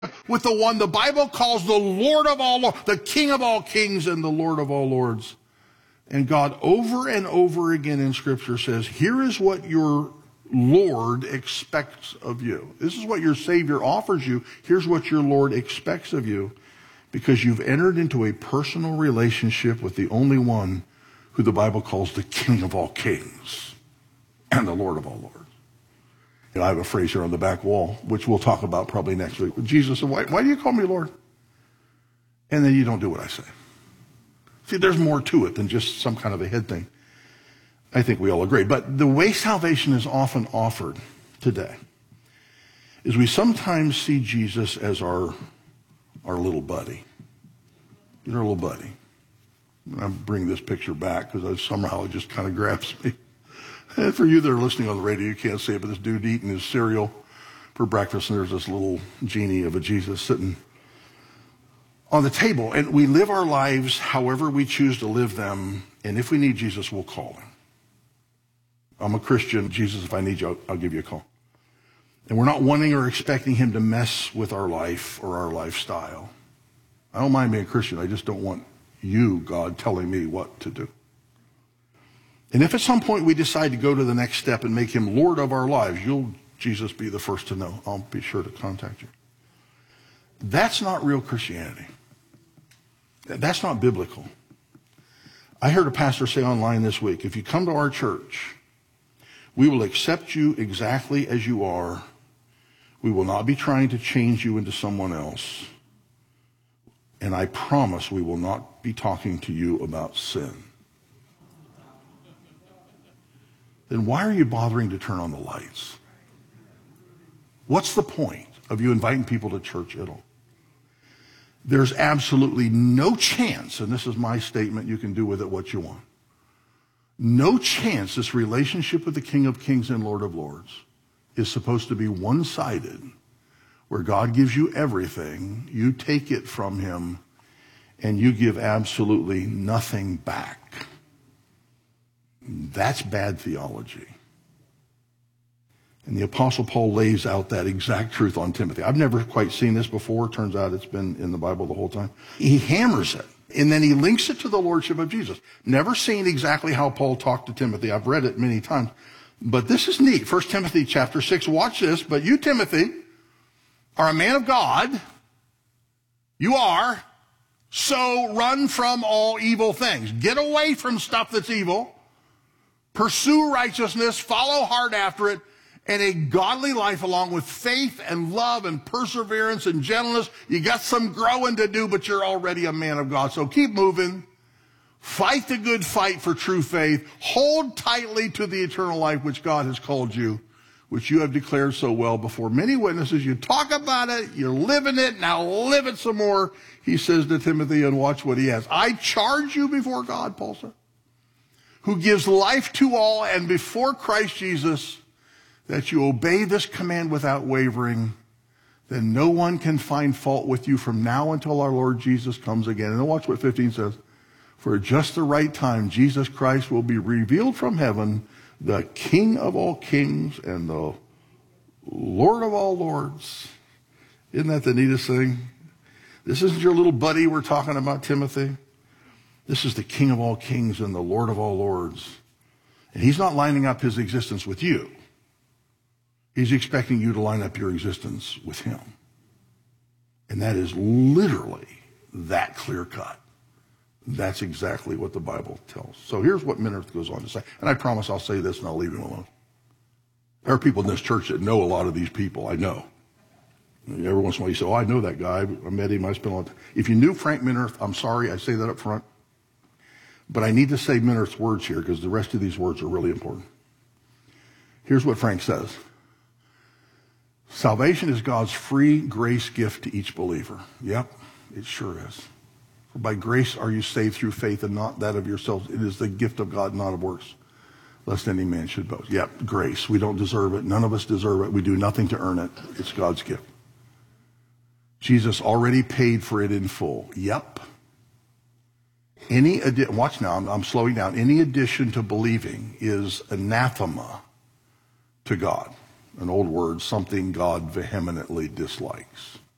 with the one the Bible calls the Lord of all lords, the King of all kings and the Lord of all lords. And God over and over again in Scripture says, here is what your Lord expects of you. This is what your Savior offers you. Here's what your Lord expects of you, because you've entered into a personal relationship with the only one who the Bible calls the King of all kings and the Lord of all lords. And I have a phrase here on the back wall, which we'll talk about probably next week. Jesus said, why do you call me Lord? And then you don't do what I say. See, there's more to it than just some kind of a head thing. I think we all agree. But the way salvation is often offered today is we sometimes see Jesus as our little buddy. Our little buddy. I bring this picture back because somehow it just kind of grabs me. And for you that are listening on the radio, you can't see it, but this dude eating his cereal for breakfast, and there's this little genie of a Jesus sitting on the table. And we live our lives however we choose to live them, and if we need Jesus, we'll call him. I'm a Christian. Jesus, if I need you, I'll give you a call. And we're not wanting or expecting him to mess with our life or our lifestyle. I don't mind being a Christian. I just don't want you, God, telling me what to do. And if at some point we decide to go to the next step and make him Lord of our lives, you'll, Jesus, be the first to know. I'll be sure to contact you. That's not real Christianity. That's not biblical. I heard a pastor say online this week, if you come to our church, we will accept you exactly as you are. We will not be trying to change you into someone else. And I promise we will not be talking to you about sin. Then why are you bothering to turn on the lights? What's the point of you inviting people to church at all? There's absolutely no chance, and this is my statement, you can do with it what you want. No chance this relationship with the King of Kings and Lord of Lords is supposed to be one-sided, where God gives you everything, you take it from him, and you give absolutely nothing back. That's bad theology. And the Apostle Paul lays out that exact truth on Timothy. I've never quite seen this before. Turns out it's been in the Bible the whole time. He hammers it, and then he links it to the Lordship of Jesus. Never seen exactly how Paul talked to Timothy. I've read it many times. But this is neat. 1 Timothy chapter 6. Watch this. But you, Timothy, are a man of God. You are. So run from all evil things. Get away from stuff that's evil. Pursue righteousness, follow hard after it, and a godly life along with faith and love and perseverance and gentleness. You got some growing to do, but you're already a man of God. So keep moving. Fight the good fight for true faith. Hold tightly to the eternal life which God has called you, which you have declared so well before many witnesses. You talk about it, you're living it, now live it some more, he says to Timothy, and watch what he has. I charge you before God, Paul said, who gives life to all, and before Christ Jesus, that you obey this command without wavering, then no one can find fault with you from now until our Lord Jesus comes again. And then watch what 15 says. For at just the right time, Jesus Christ will be revealed from heaven, the King of all kings and the Lord of all lords. Isn't that the neatest thing? This isn't your little buddy we're talking about, Timothy. This is the King of all kings and the Lord of all lords. And he's not lining up his existence with you. He's expecting you to line up your existence with him. And that is literally that clear cut. That's exactly what the Bible tells. So here's what Minirth goes on to say. And I promise I'll say this and I'll leave him alone. There are people in this church that know a lot of these people. I know. Every once in a while you say, oh, I know that guy. I met him. I spent a lot of time. If you knew Frank Minirth, I'm sorry. I say that up front. But I need to say Minirth's words here because the rest of these words are really important. Here's what Frank says. Salvation is God's free grace gift to each believer. Yep, it sure is. For by grace are you saved through faith and not that of yourselves. It is the gift of God, not of works, lest any man should boast. Yep, grace. We don't deserve it. None of us deserve it. We do nothing to earn it. It's God's gift. Jesus already paid for it in full. Yep. Watch now, I'm slowing down. Any addition to believing is anathema to God. An old word, something God vehemently dislikes.